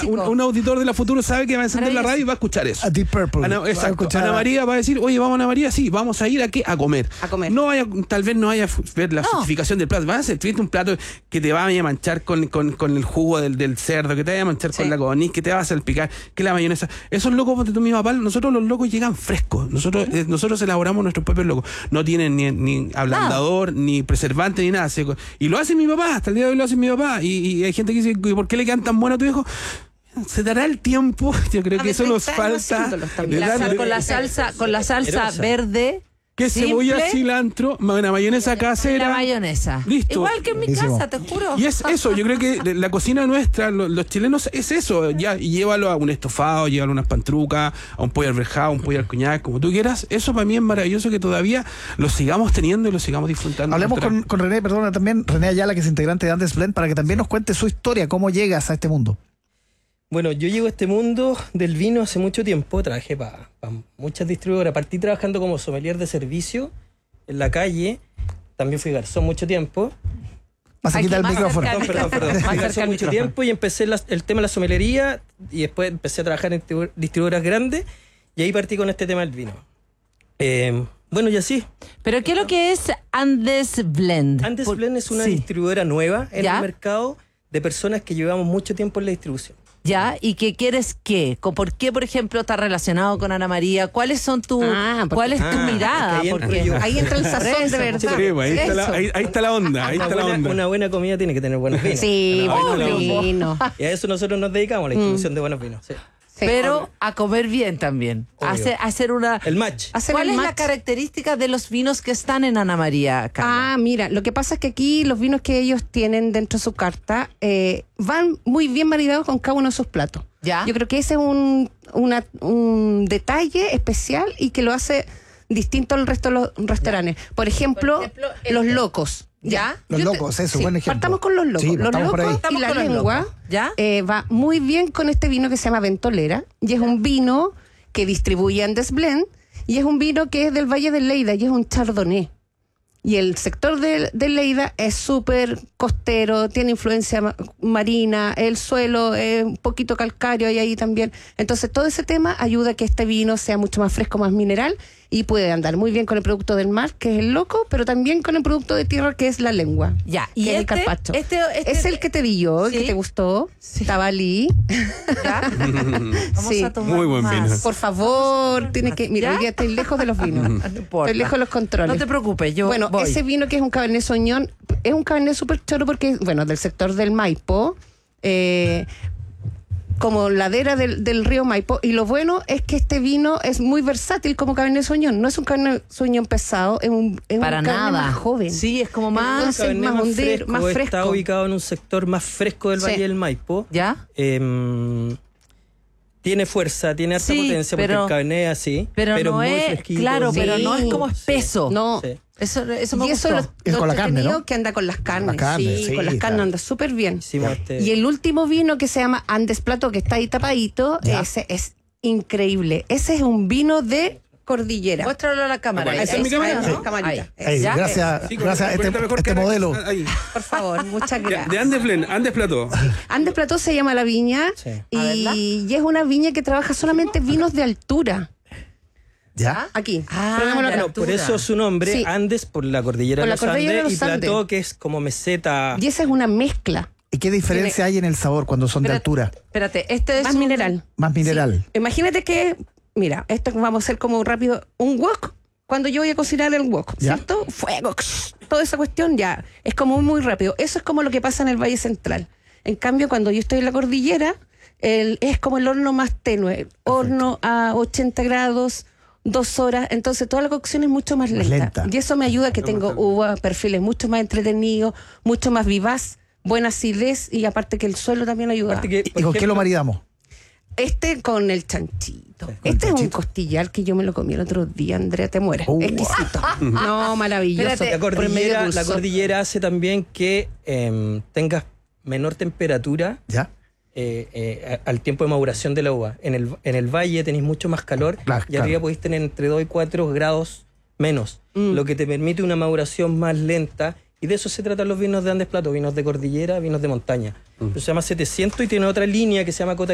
un auditor de la Futuro sabe que va a encender la radio y va a escuchar eso. A Deep Purple. Exacto. Ana María va a decir, oye, vamos Ana María, sí, vamos a ir a comer. A comer. No vaya, tal vez no vaya a ver la justificación del plato. Vas a servirte un plato que te va a manchar con el jugo del cerdo, que te vaya a manchar con la codorniz, que te va a salpicar, que la mayonesa. Esos locos de tu misma pal, nosotros los locos llegan frescos. Nosotros elaboramos nuestros propios locos. No tienen ni ablandador, ni preservante, ni nada. Y lo hace mi papá, hasta el día de hoy lo hace mi papá. Y hay gente que dice, ¿por qué le quedan tan buenos a tu hijo? Se dará el tiempo. Yo creo que eso nos falta. Con la salsa verde. Que cebolla, cilantro, una mayonesa casera. La mayonesa. Listo. Igual que en mi casa, te juro. Y es eso, yo creo que la cocina nuestra, los chilenos, es eso. Ya, y llévalo a un estofado, llévalo a unas pantrucas, a un pollo alverjado, un pollo al coñac, como tú quieras. Eso para mí es maravilloso que todavía lo sigamos teniendo y lo sigamos disfrutando. Hablemos con René, perdona, también, René Ayala, que es integrante de Andes Blend, para que también nos cuente su historia, cómo llegas a este mundo. Bueno, yo llego a este mundo del vino hace mucho tiempo, trabajé para muchas distribuidoras, partí trabajando como sommelier de servicio en la calle, también fui garzón mucho tiempo. Vas a quitar el micrófono. Perdón. Fui garzón mucho tiempo y empecé el tema de la sommelería y después empecé a trabajar en distribuidoras grandes y ahí partí con este tema del vino. Bueno, y así. ¿Pero qué es lo que es Andes Blend? Andes Blend es una distribuidora nueva en el mercado de personas que llevamos mucho tiempo en la distribución. ¿Ya? ¿Y qué quieres qué? ¿Por qué, por ejemplo, está relacionado con Ana María? ¿Cuáles son cuál es tu mirada? Porque ahí entra el sazón de verdad. Sí, ahí está la onda. Una buena comida tiene que tener buenos vinos. Sí, buenos vinos. Y a eso nosotros nos dedicamos, a la distribución de buenos vinos. Sí. Sí, pero a comer bien también. Hacer una... El match. ¿Cuál es la característica de los vinos que están en Ana María, Carla? Mira, lo que pasa es que aquí los vinos que ellos tienen dentro de su carta van muy bien maridados con cada uno de sus platos. ¿Ya? Yo creo que ese es un detalle especial y que lo hace distinto al resto de los restaurantes. Por ejemplo, los locos. ¿Ya? Los locos, eso, buen ejemplo. Partamos con los locos. Sí, los locos y la lengua va muy bien con este vino que se llama Ventolera. Y es un vino que distribuye Andes Blend. Y es un vino que es del Valle del Lleida y es un chardonnay. Y el sector de Lleida es súper costero, tiene influencia marina, el suelo es un poquito calcáreo y ahí también. Entonces todo ese tema ayuda a que este vino sea mucho más fresco, más mineral y puede andar muy bien con el producto del mar, que es el loco, pero también con el producto de tierra, que es la lengua. Ya, y el carpaccio. Es el que te di yo, el que te gustó. Tabalí. ¿Ya? Vamos a tomar muy buen vino. Por favor, tiene que... Mira, hoy día estoy lejos de los vinos. No importa. Estoy lejos de los controles. No te preocupes, yo voy. Ese vino que es un Cabernet Sauvignon, es un Cabernet súper choro porque, del sector del Maipo, como ladera del río Maipo, y lo bueno es que este vino es muy versátil como Cabernet Sauvignon. No es un Cabernet Sauvignon pesado, es un Cabernet más joven. Sí, es como más más fresco. Está ubicado en un sector más fresco del Valle del Maipo. ¿Ya? Tiene fuerza, tiene harta potencia, porque el Cabernet es así. Pero no muy es, fresquito. claro, pero no es como espeso. No. Sí. Eso me y eso gustó. Es con la carne, ¿no? Que anda con las carnes. Sí, con las carnes anda súper bien. Sí. Y el último vino que se llama Andes Plato, que está ahí tapadito, ese es increíble. Ese es un vino de cordillera. Muéstralo a la cámara. ¿Esa es mi cámara? Sí, camarita. Gracias este modelo. Por favor, muchas gracias. De Andes Plato. Andes Plato se llama la viña y es una viña que trabaja solamente vinos de altura. ¿Ya? Aquí. Por eso su nombre, Andes, por la cordillera de los Andes, y Andes. Plató, que es como meseta. Y esa es una mezcla. ¿Y qué diferencia hay en el sabor cuando son de altura? Espérate, este es más mineral. Más mineral. Sí. Imagínate que, mira, esto vamos a hacer como rápido, un wok, cuando yo voy a cocinar el wok, ¿cierto? Fuego, toda esa cuestión ya, es como muy rápido. Eso es como lo que pasa en el Valle Central. En cambio, cuando yo estoy en la cordillera, es como el horno más tenue, horno a 80 grados, 2 horas, entonces toda la cocción es mucho más lenta. Y eso me ayuda a que tengo uvas, perfiles mucho más entretenidos, mucho más vivaz, buena acidez, y aparte que el suelo también ayuda. ¿Y con qué lo maridamos? Con el chanchito. Es un costillar que yo me lo comí el otro día, Andrea, te mueres. Exquisito. No, maravilloso. Espérate, la cordillera hace también que tengas menor temperatura. ¿Ya? Al tiempo de maduración de la uva. En el valle tenéis mucho más calor y arriba podéis tener entre 2 y 4 grados menos, lo que te permite una maduración más lenta, y de eso se tratan los vinos de Andes Plato, vinos de cordillera, vinos de montaña. Se llama 700 y tiene otra línea que se llama Cota